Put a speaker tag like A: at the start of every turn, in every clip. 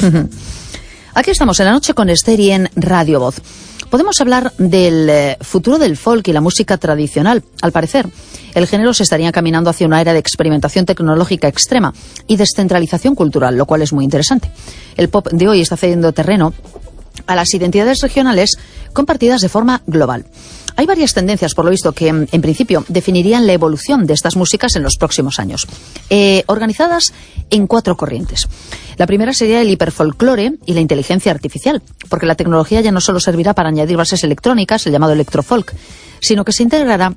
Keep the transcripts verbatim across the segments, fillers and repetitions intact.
A: Aquí estamos en la noche con Esther y en Radio Voz. Podemos hablar del eh, futuro del folk y la música tradicional. Al parecer, el género se estaría caminando hacia una era de experimentación tecnológica extrema y descentralización cultural, lo cual es muy interesante. El pop de hoy está cediendo terreno a las identidades regionales compartidas de forma global. Hay varias tendencias, por lo visto, que en principio definirían la evolución de estas músicas en los próximos años, eh, organizadas en cuatro corrientes. La primera sería el hiperfolclore y la inteligencia artificial, porque la tecnología ya no solo servirá para añadir bases electrónicas, el llamado electrofolk, sino que se integrará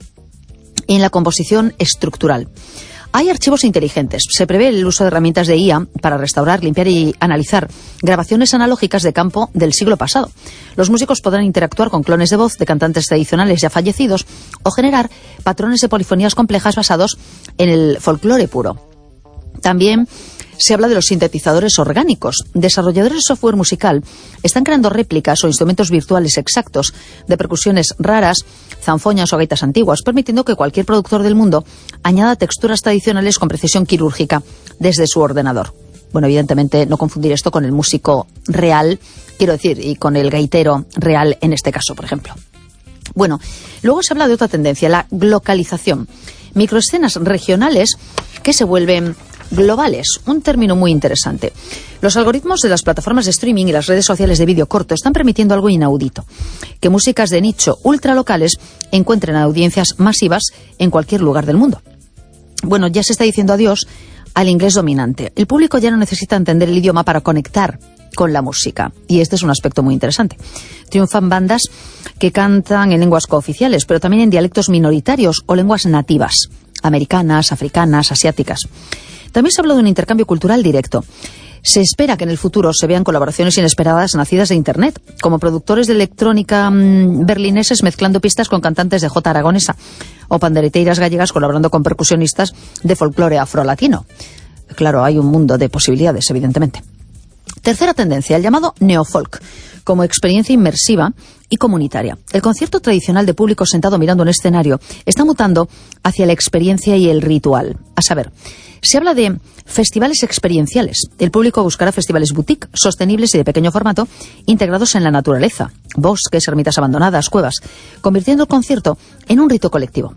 A: en la composición estructural. Hay archivos inteligentes. Se prevé el uso de herramientas de I A para restaurar, limpiar y analizar grabaciones analógicas de campo del siglo pasado. Los músicos podrán interactuar con clones de voz de cantantes tradicionales ya fallecidos o generar patrones de polifonías complejas basados en el folclore puro. También se habla de los sintetizadores orgánicos. Desarrolladores de software musical están creando réplicas o instrumentos virtuales exactos de percusiones raras, zanfoñas o gaitas antiguas, permitiendo que cualquier productor del mundo añada texturas tradicionales con precisión quirúrgica desde su ordenador. Bueno, evidentemente no confundir esto con el músico real, quiero decir, y con el gaitero real en este caso, por ejemplo. Bueno, luego se habla de otra tendencia, la glocalización. Microescenas regionales que se vuelven globales, un término muy interesante. Los algoritmos de las plataformas de streaming y las redes sociales de vídeo corto están permitiendo algo inaudito, que músicas de nicho ultralocales encuentren audiencias masivas en cualquier lugar del mundo. Bueno, ya se está diciendo adiós al inglés dominante. El público ya no necesita entender el idioma para conectar con la música, y este es un aspecto muy interesante. Triunfan bandas que cantan en lenguas cooficiales, pero también en dialectos minoritarios o lenguas nativas, americanas, africanas, asiáticas. También se habla de un intercambio cultural directo. Se espera que en el futuro se vean colaboraciones inesperadas nacidas de Internet, como productores de electrónica mmm, berlineses mezclando pistas con cantantes de jota aragonesa, o pandereteiras gallegas colaborando con percusionistas de folclore afrolatino. Claro, hay un mundo de posibilidades, evidentemente. Tercera tendencia, el llamado neofolk, como experiencia inmersiva y comunitaria. El concierto tradicional de público sentado mirando un escenario está mutando hacia la experiencia y el ritual. A saber, se habla de festivales experienciales. El público buscará festivales boutique, sostenibles y de pequeño formato, integrados en la naturaleza, bosques, ermitas abandonadas, cuevas, convirtiendo el concierto en un rito colectivo.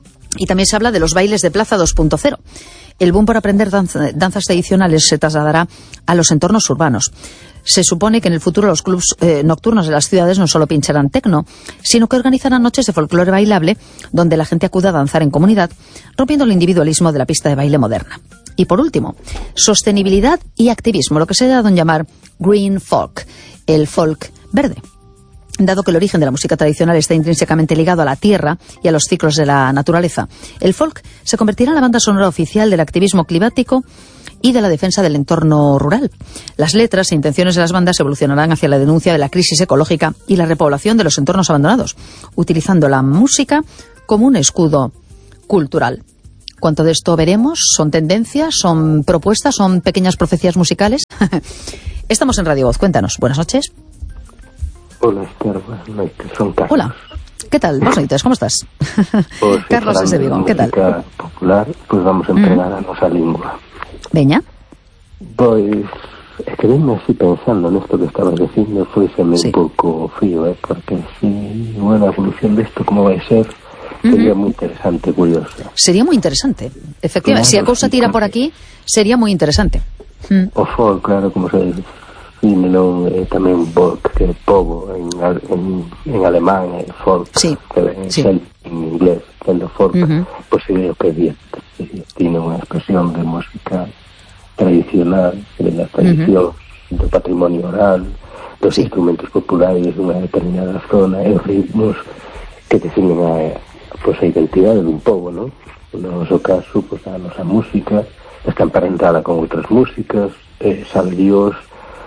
A: Y también se habla de los bailes de plaza dos punto cero. El boom por aprender danza, danzas tradicionales se trasladará a los entornos urbanos. Se supone que en el futuro los clubs eh, nocturnos de las ciudades no solo pincharán tecno, sino que organizarán noches de folclore bailable donde la gente acuda a danzar en comunidad, rompiendo el individualismo de la pista de baile moderna. Y por último, sostenibilidad y activismo, lo que se ha dado en llamar green folk, el folk verde. Dado que el origen de la música tradicional está intrínsecamente ligado a la tierra y a los ciclos de la naturaleza, el folk se convertirá en la banda sonora oficial del activismo climático y de la defensa del entorno rural. Las letras e intenciones de las bandas evolucionarán hacia la denuncia de la crisis ecológica y la repoblación de los entornos abandonados, utilizando la música como un escudo cultural. ¿Cuánto de esto veremos? ¿Son tendencias? ¿Son propuestas? ¿Son pequeñas profecías musicales? Estamos en Radio Voz. Cuéntanos. Buenas noches.
B: Hola, Esther. Buenas noches. Son Carlos.
A: Hola. ¿Qué tal? Buenas noches. ¿Cómo estás?
B: Pues,
A: Carlos es de Vigo. ¿Qué tal?
B: Popular, pues vamos a entregar mm. a nosa lingua.
A: Veña.
B: Pois, é que venme así pensando nesto que estabas dicindo, foiseme sí. un pouco frío, eh? Porque si, bueno, a evolución desto como vai ser, sería uh-huh. moi interesante, curioso.
A: Sería moi interesante, efectivamente. Claro, si a cousa tira por aquí, sería moi interesante.
B: Mm. O folk, claro, como se dímelo, eh, tamén folk, que é povo en, en, en alemán, é folk,
A: sí.
B: que é
A: sí.
B: en inglés, sendo folk, uh-huh. pois pues, que é tiene unha expresión de música tradicional, de las tradicións uh-huh. do patrimonio oral, dos sí. instrumentos populares dunha determinada zona e os ritmos que definen a, pues, a identidade dun povo, non? No noso caso, pues, a nosa música está emparentada con outras músicas, eh, sabe Dios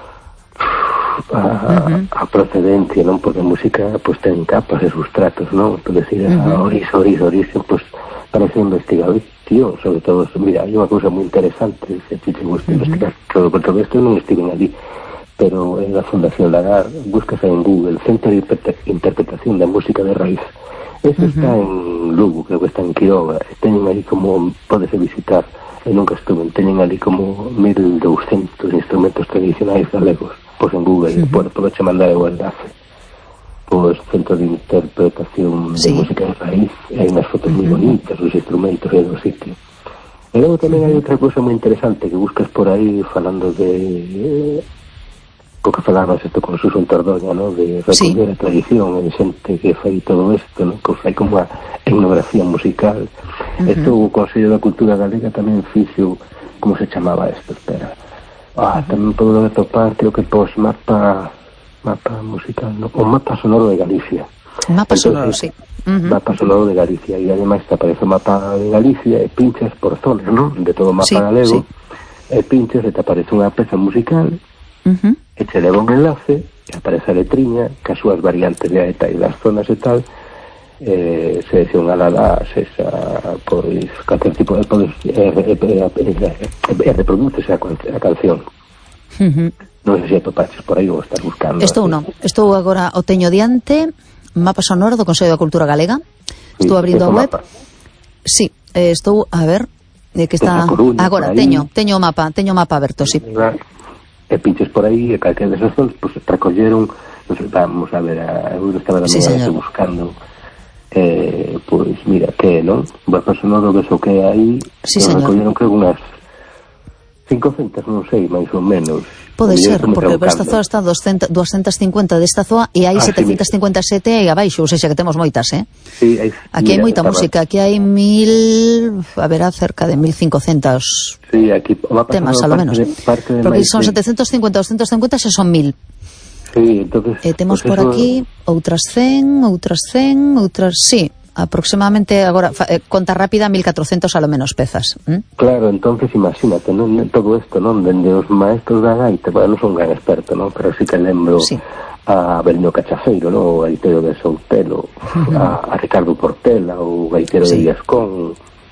B: a, uh-huh. a procedencia, non? Porque a música pues, ten capas e sustratos, non? Por decir, uh-huh. a oriz, oriz, origen, pues, parece investigación, sobre todo, mira, hai unha cousa moi interesante, se te gusta uh-huh. investigar todo, porque todo isto non estiven ali, pero en la Fundación Lagar, buscas en Google Centro de Interpretación de Música de Raíz. Eso uh-huh. está en Lugo, creo que está en Quiroga. Teñen ali como, podes visitar, e nunca estuve, teñen ali como mil doscientos instrumentos tradicionais galegos. Pois en Google, uh-huh. por, por che mandar o enlace. Pois Centro de Interpretación sí. de Música de Raíz, e hai unhas fotos uh-huh. moi bonitas, os instrumentos e do sitio. E logo tamén hai outra cosa moi interesante que buscas por aí falando de... Eh, o que falabas isto con Susan Tordoña, ¿no? De recoller sí. a tradición, e xente que fai todo isto, ¿no? Que fai como a etnografía musical. Uh-huh. Isto o Consello da Cultura Galega tamén fixo, como se chamaba isto, espera. Ah, uh-huh. tamén podo atopar, creo que pos mapa mapa musical, no? O mapa sonoro de Galicia.
A: Mapa Entonces, sonoro, sí. Uh-huh.
B: Mapa sonoro de Galicia, e ademais te aparece o mapa de Galicia e pinchas por zonas, ¿no? De todo o mapa sí, galego, sí. e pinchas e te aparece unha peza musical. Uh-huh. E te leva un enlace e aparece a letriña que as súas variantes de eta e das zonas e tal eh, seleccionada esa pois calquer tipo de podes e reproduces a, a canción. Uh-huh. Non sei se atopaches por aí ou estás buscando.
A: Estou non, estou agora o teño diante, mapa sonoro do Consello da Cultura Galega. Estou sí, abrindo a web. Mapa. Sí, eh, estou a ver de que está Coruña, agora teño, teño o mapa, teño o mapa aberto, sí.
B: E pinches por aí e calquera desas zonas pues, recolleron, non sei, vamos a ver, a eu estaba tamén sí, buscando eh, pois pues, mira, que, non? Vai pasando do que so que aí
A: sí,
B: recolleron creo unhas cincocentas, non sei, máis ou menos.
A: Pode ser, porque esta zoa está doscientas cincuenta desta zoa e hai ah, setecientas cincuenta e sete aí abaixo, ou seja, que temos moitas, eh?
B: Sí, hai,
A: aquí hai moita música, aquí hai mil, haberá cerca de mil cincocentos
B: sí, aquí,
A: temas, a lo menos. De, de porque son setecientos cincuenta, doscientos cincuenta, xa son mil.
B: Sí, entonces...
A: E temos
B: pues
A: por
B: eso...
A: aquí outras cen, outras cen, outras... Sí, aproximadamente agora eh, conta rápida mil catrocentos a lo menos pezas. ¿Mm?
B: Claro, entonces imagínate, non todo isto, non dende os maestros da gaita, bueno, non son gran experto, non, pero sí que lembro sí. a Belino Cachafeiro, non, o gaitero de Soutelo, uh-huh. a, a Ricardo Portela, o gaitero sí. de Iascón,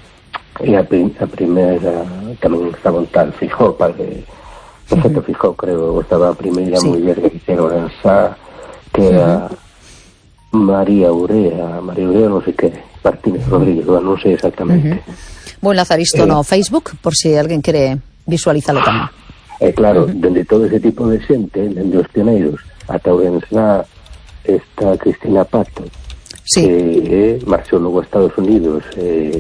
B: e a, a primeira tamén estaba un tal Fijó, padre Perfecto uh-huh. Fijó, creo, estaba a primeira sí. muller gaitero en Sá, que era uh-huh. María Urea, María Urea non sei que, Martínez Rodríguez, non sei exactamente.
A: Uh-huh. Vou enlazar isto eh, no Facebook, por si alguén quere visualizalo tamén.
B: Eh, claro, uh-huh. dende todo ese tipo de xente, dende os pioneiros, ata o ensá esta Cristina Pato, sí. que eh, marchou logo a Estados Unidos, eh,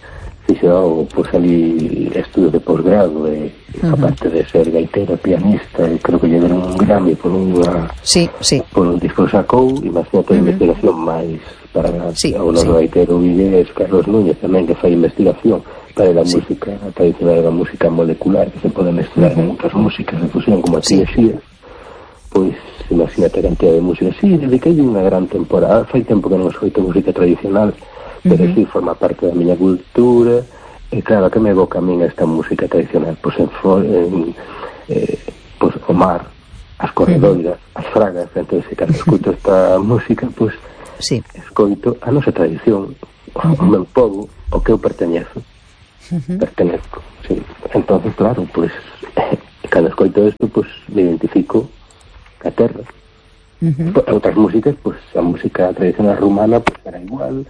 B: fixo pues, ali estudos de posgrado, e uh-huh. aparte de ser gaitera, pianista, e creo que lle deron un Grammy por unha
A: sí, sí.
B: por un disco sacou, imagínate uh-huh. a investigación máis para
A: sí,
B: o noso sí. gaitero Vigués, Carlos Núñez tamén, que fai investigación para a sí. música a tradicional da música molecular, que se pode mezclar uh-huh. con outras músicas de fusión, como a ti sí. decías, pois imagínate a cantidad de música. Sí, dediquei unha gran temporada, fai tempo que non escoito música tradicional, pero uh-huh. sí, forma parte da miña cultura, e claro, que me evoca a min esta música tradicional, pois en, en eh, pois, o mar, as corredoiras, uh-huh. as fragas, entón, se cando escuto esta música, pois, sí. escoito a nosa tradición, uh-huh. o meu povo, o que eu perteñezo, uh-huh. pertenezco, sí. Entón, claro, pois, eh, cando escoito isto, pois, me identifico ca terra. Uh-huh. Outras músicas, pois, a música tradicional rumana, pois, era igual,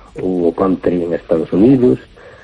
B: o country en Estados Unidos,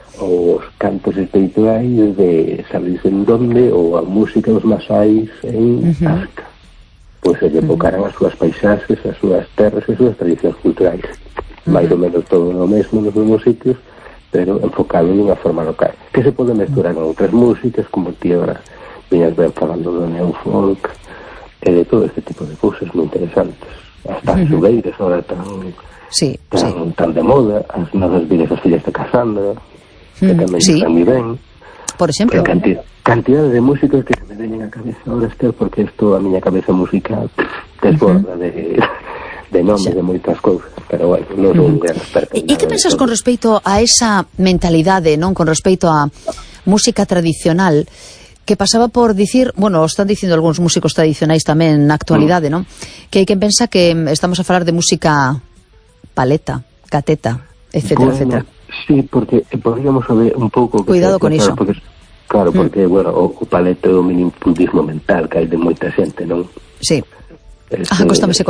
B: os cantos espirituais de sabes en donde, ou a música dos masais en uh-huh. África. Pois se lle evocaran as súas paisaxes, as súas terras e as súas tradicións culturais. Uh-huh. Mais ou menos todo o mesmo nos mesmos sitios, pero enfocado en unha forma local. Que se pode mesturar con outras músicas, como ti ahora viñas ben falando do neofolk, e de todo este tipo de cousas moi interesantes. Hasta as uh-huh. xugueiras ahora tan... Sí, tan, sí. tan de moda, as novas vidas as fillas de Casandra, que mm, tamén sí. están moi ben.
A: Por exemplo.
B: Cantidad, cantidad de músicas que se me veñen a cabeza ahora, Esther, porque isto a miña cabeza musical desborda uh-huh. de, de nomes sí. de moitas cousas, pero bueno, non son uh-huh. un gran experto.
A: E que pensas con respecto a esa mentalidade, non, con respecto a música tradicional, que pasaba por dicir, bueno, están dicindo algúns músicos tradicionais tamén na actualidade, mm. non? Que hai quen pensa que estamos a falar de música paleta, cateta, etcétera, bueno, etcétera.
B: Sí, porque podríamos saber un pouco...
A: Cuidado con iso.
B: Porque, Claro, porque, mm. bueno, o, o paleto é o minifundismo mental que hai de moita xente, non?
A: Sí.
B: Ese,
A: ah, cóstame